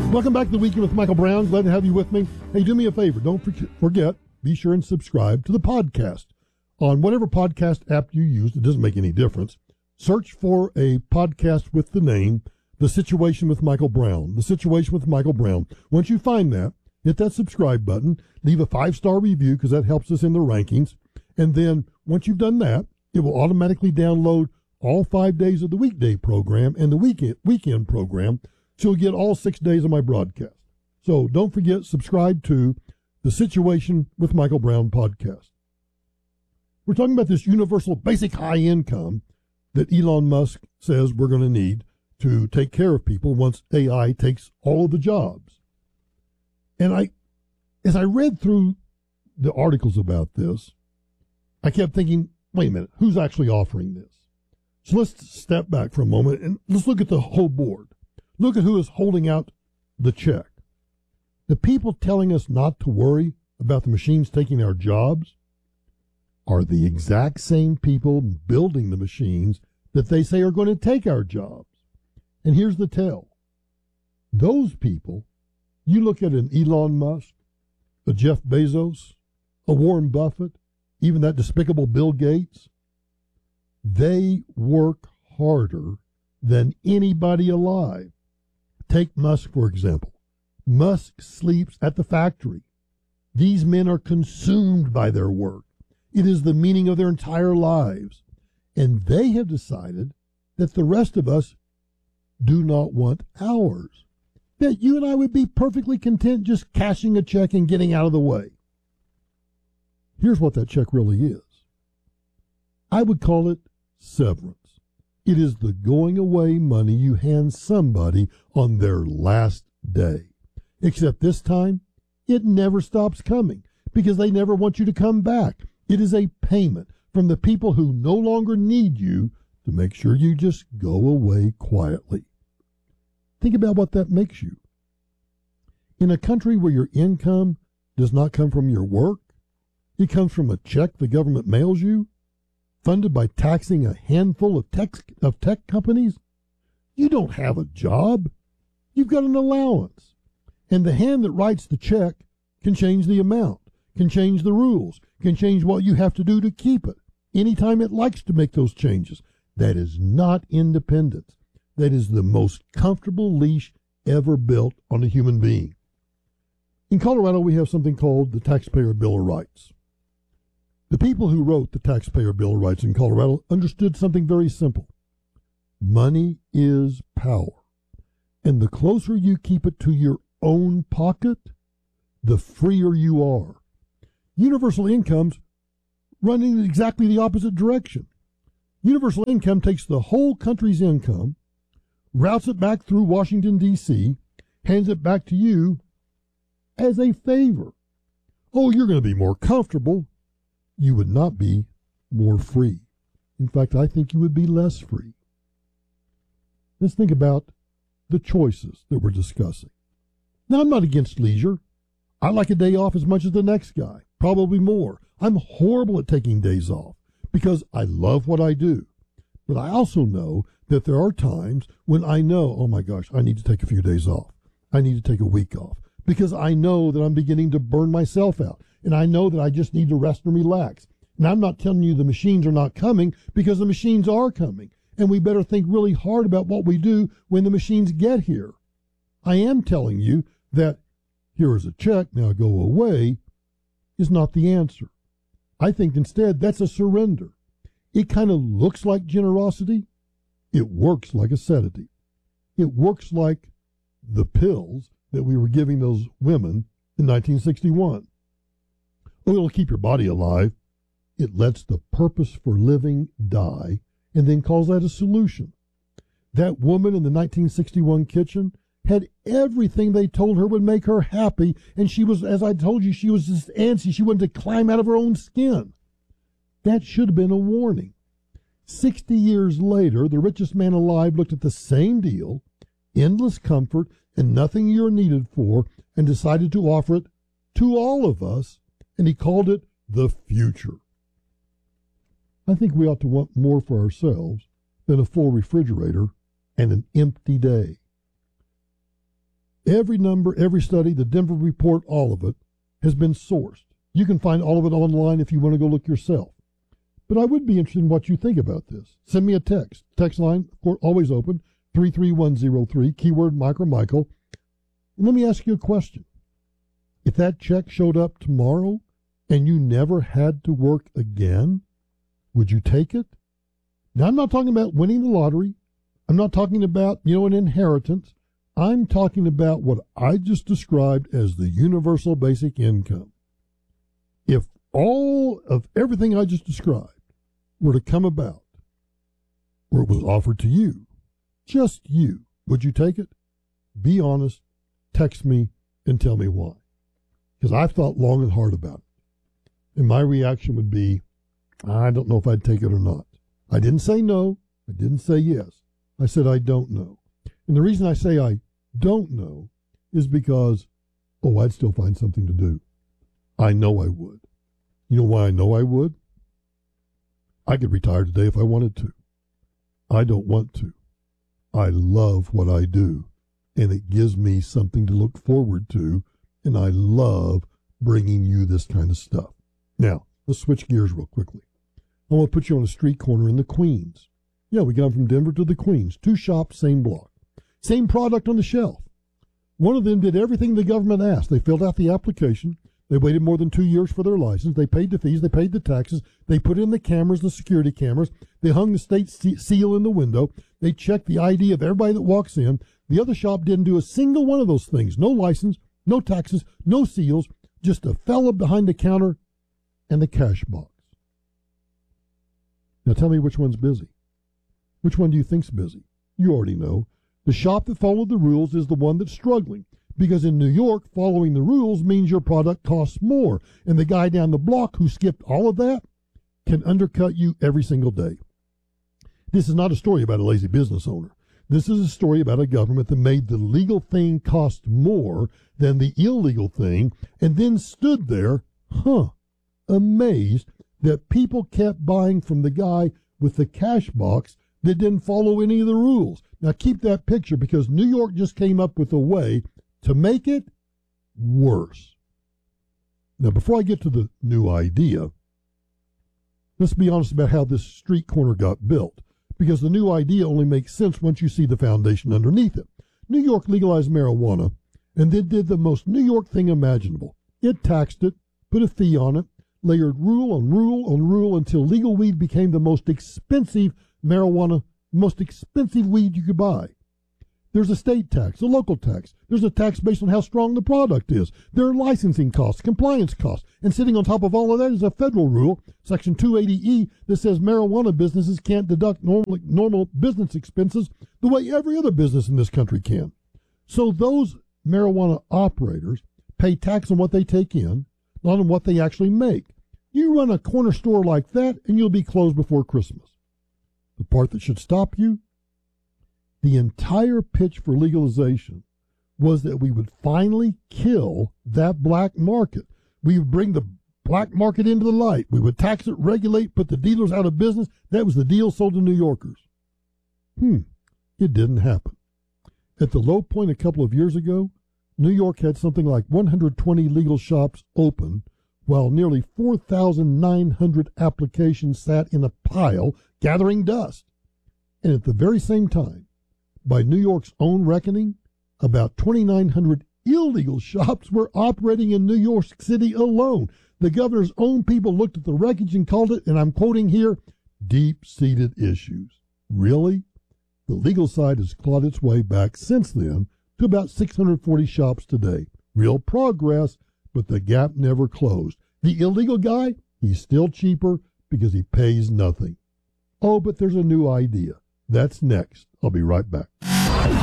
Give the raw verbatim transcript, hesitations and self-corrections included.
Welcome back to the Weekend with Michael Brown. Glad to have you with me. Hey, do me a favor. Don't forget, be sure and subscribe to the podcast on whatever podcast app you use. It doesn't make any difference. Search for a podcast with the name The Situation with Michael Brown. The Situation with Michael Brown. Once you find that, hit that subscribe button. Leave a five-star review because that helps us in the rankings. And then once you've done that, it will automatically download all five days of the weekday program and the weekend weekend program. So you'll get all six days of my broadcast. So don't forget, subscribe to the Situation with Michael Brown podcast. We're talking about this universal basic high income that Elon Musk says we're going to need to take care of people once A I takes all of the jobs. And I, as I read through the articles about this, I kept thinking, wait a minute, who's actually offering this? So let's step back for a moment and let's look at the whole board. Look at who is holding out the check. The people telling us not to worry about the machines taking our jobs are the exact same people building the machines that they say are going to take our jobs. And here's the tell. Those people, you look at an Elon Musk, a Jeff Bezos, a Warren Buffett, even that despicable Bill Gates, they work harder than anybody alive. Take Musk, for example. Musk sleeps at the factory. These men are consumed by their work. It is the meaning of their entire lives. And they have decided that the rest of us do not want ours. That you and I would be perfectly content just cashing a check and getting out of the way. Here's what that check really is. I would call it severance. It is the going away money you hand somebody on their last day. Except this time, it never stops coming because they never want you to come back. It is a payment from the people who no longer need you to make sure you just go away quietly. Think about what that makes you. In a country where your income does not come from your work, it comes from a check the government mails you, funded by taxing a handful of tech, of tech companies, you don't have a job. You've got an allowance. And the hand that writes the check can change the amount, can change the rules, can change what you have to do to keep it, anytime it likes to make those changes. That is not independence. That is the most comfortable leash ever built on a human being. In Colorado, we have something called the Taxpayer Bill of Rights. The people who wrote the Taxpayer Bill of Rights in Colorado understood something very simple. Money is power. And the closer you keep it to your own pocket, the freer you are. Universal incomes run in exactly the opposite direction. Universal income takes the whole country's income, routes it back through Washington, D C, hands it back to you as a favor. Oh, you're going to be more comfortable. You would not be more free. In fact, I think you would be less free. Let's think about the choices that we're discussing. Now, I'm not against leisure. I like a day off as much as the next guy, probably more. I'm horrible at taking days off because I love what I do. But I also know that there are times when I know, oh my gosh, I need to take a few days off. I need to take a week off because I know that I'm beginning to burn myself out. And I know that I just need to rest and relax. And I'm not telling you the machines are not coming because the machines are coming. And we better think really hard about what we do when the machines get here. I am telling you that here is a check, now go away, is not the answer. I think instead that's a surrender. It kind of looks like generosity. It works like a sedative. It works like the pills that we were giving those women in nineteen sixty-one. Oh, it'll keep your body alive. It lets the purpose for living die and then calls that a solution. That woman in the nineteen sixty-one kitchen had everything they told her would make her happy, and she was, as I told you, she was just antsy. She wanted to climb out of her own skin. That should have been a warning. Sixty years later, the richest man alive looked at the same deal, endless comfort and nothing you're needed for, and decided to offer it to all of us, and he called it the future. I think we ought to want more for ourselves than a full refrigerator and an empty day. Every number, every study, the Denver report, all of it has been sourced. You can find all of it online if you want to go look yourself. But I would be interested in what you think about this. Send me a text. Text line, of course, always open, three three one zero three, keyword Mike or Michael. And let me ask you a question. If that check showed up tomorrow and you never had to work again, would you take it? Now, I'm not talking about winning the lottery. I'm not talking about, you know, an inheritance. I'm talking about what I just described as the universal basic income. If all of everything I just described were to come about, or it was offered to you, just you, would you take it? Be honest, text me, and tell me why. Because I've thought long and hard about it. And my reaction would be, I don't know if I'd take it or not. I didn't say no. I didn't say yes. I said I don't know. And the reason I say I don't know is because, oh, I'd still find something to do. I know I would. You know why I know I would? I could retire today if I wanted to. I don't want to. I love what I do, and it gives me something to look forward to, and I love bringing you this kind of stuff. Now, let's switch gears real quickly. I want to put you on a street corner in the Queens. Yeah, we got from Denver to the Queens. Two shops, same block. Same product on the shelf. One of them did everything the government asked. They filled out the application. They waited more than two years for their license. They paid the fees. They paid the taxes. They put in the cameras, the security cameras. They hung the state seal in the window. They checked the I D of everybody that walks in. The other shop didn't do a single one of those things. No license, no taxes, no seals, just a fella behind the counter and the cash box. Now tell me which one's busy. Which one do you think's busy? You already know. The shop that followed the rules is the one that's struggling. Because in New York, following the rules means your product costs more. And the guy down the block who skipped all of that can undercut you every single day. This is not a story about a lazy business owner. This is a story about a government that made the legal thing cost more than the illegal thing and then stood there, huh, amazed that people kept buying from the guy with the cash box that didn't follow any of the rules. Now keep that picture because New York just came up with a way to make it worse. Now, before I get to the new idea, let's be honest about how this street corner got built, because the new idea only makes sense once you see the foundation underneath it. New York legalized marijuana and then did the most New York thing imaginable. It taxed it, put a fee on it, layered rule on rule on rule until legal weed became the most expensive marijuana, most expensive weed you could buy. There's a state tax, a local tax. There's a tax based on how strong the product is. There are licensing costs, compliance costs. And sitting on top of all of that is a federal rule, Section two eighty E, that says marijuana businesses can't deduct normal, normal business expenses the way every other business in this country can. So those marijuana operators pay tax on what they take in, not on what they actually make. You run a corner store like that, and you'll be closed before Christmas. The part that should stop you, the entire pitch for legalization was that we would finally kill that black market. We would bring the black market into the light. We would tax it, regulate, put the dealers out of business. That was the deal sold to New Yorkers. Hmm, it didn't happen. At the low point a couple of years ago, New York had something like one hundred twenty legal shops open, while nearly four thousand nine hundred applications sat in a pile gathering dust. And at the very same time, by New York's own reckoning, about twenty-nine hundred illegal shops were operating in New York City alone. The governor's own people looked at the wreckage and called it, and I'm quoting here, deep-seated issues. Really? The legal side has clawed its way back since then to about six hundred forty shops today. Real progress, but the gap never closed. The illegal guy, he's still cheaper because he pays nothing. Oh, but there's a new idea. That's next. I'll be right back.